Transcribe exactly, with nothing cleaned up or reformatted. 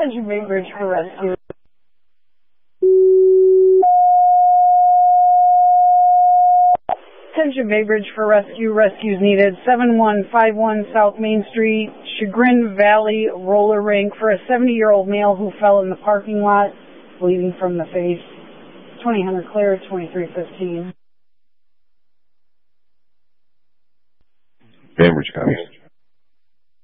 Central Bainbridge for rescue. Central Bainbridge for rescue. Rescues needed. seven one five one South Main Street, Chagrin Valley Roller Rink for a seventy-year-old male who fell in the parking lot, bleeding from the face. twenty hundred clear, twenty-three fifteen. Bainbridge County.